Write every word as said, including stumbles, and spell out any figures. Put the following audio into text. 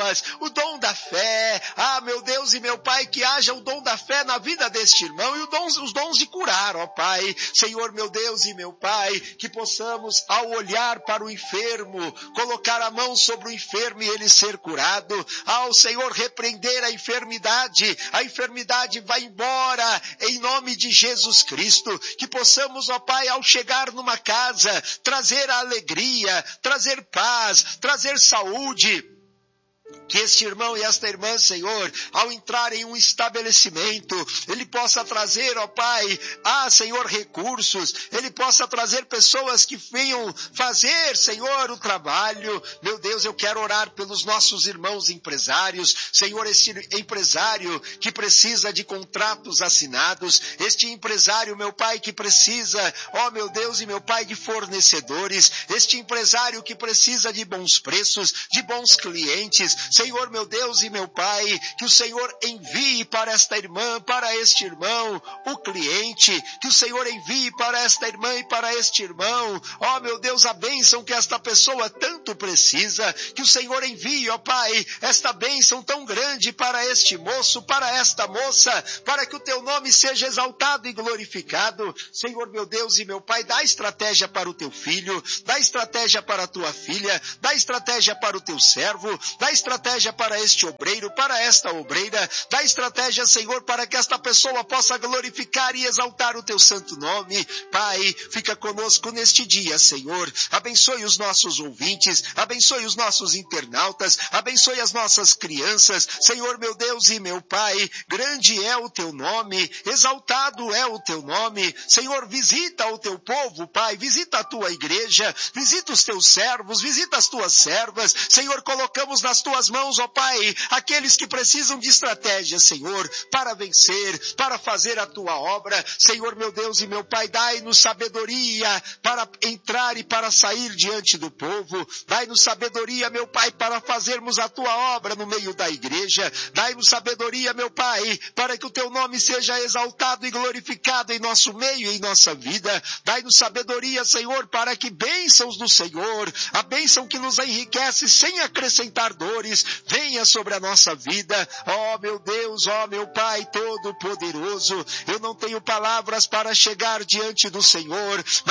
línguas, o dom da fé. Ah, meu Deus e meu Pai, que haja o dom da fé na vida deste irmão e o dons, os dons de curar, ó Pai. Senhor, meu Deus e meu Pai, que possamos, ao olhar para o enfermo, colocar a mão sobre o enfermo e ele ser curado. Ao Senhor, repreender a enfermidade, a enfermidade vai embora, em nome de Jesus Cristo. Que possamos, ó Pai, ao chegar numa casa, trazer a alegria, trazer paz, trazer saúde. Que este irmão e esta irmã, Senhor, ao entrar em um estabelecimento, ele possa trazer, ó Pai, ah, Senhor, recursos, ele possa trazer pessoas que venham fazer, Senhor, o trabalho. Meu Deus, eu quero orar pelos nossos irmãos empresários, Senhor, este empresário que precisa de contratos assinados, este empresário, meu Pai, que precisa, ó meu Deus e meu Pai, de fornecedores, este empresário que precisa de bons preços, de bons clientes. Senhor, meu Deus e meu Pai, que o Senhor envie para esta irmã, para este irmão, o cliente, que o Senhor envie para esta irmã e para este irmão, ó meu Deus, a bênção que esta pessoa tanto precisa, que o Senhor envie, ó Pai, esta bênção tão grande para este moço, para esta moça, para que o teu nome seja exaltado e glorificado. Senhor, meu Deus e meu Pai, dá estratégia para o teu filho, dá estratégia para a tua filha, dá estratégia para o teu servo, dá estratégia para este obreiro, para esta obreira, dá estratégia, Senhor, para que esta pessoa possa glorificar e exaltar o teu santo nome. Pai, fica conosco neste dia, Senhor, abençoe os nossos ouvintes, abençoe os nossos internautas, abençoe as nossas crianças. Senhor, meu Deus e meu Pai, grande é o teu nome, exaltado é o teu nome. Senhor, visita o teu povo, Pai, visita a tua igreja, visita os teus servos, visita as tuas servas. Senhor, colocamos nas tuas mãos, ó Pai, aqueles que precisam de estratégia, Senhor, para vencer, para fazer a tua obra. Senhor, meu Deus e meu Pai, dai-nos sabedoria para entrar e para sair diante do povo. Dai-nos sabedoria, meu Pai, para fazermos a tua obra no meio da igreja. Dai-nos sabedoria, meu Pai, para que o teu nome seja exaltado e glorificado em nosso meio e em nossa vida. Dai-nos sabedoria, Senhor, para que bênçãos do Senhor, a bênção que nos enriquece sem acrescentar dores, venha sobre a nossa vida. Ó meu Deus, ó meu Pai Todo-Poderoso, eu não tenho palavras para chegar diante do Senhor,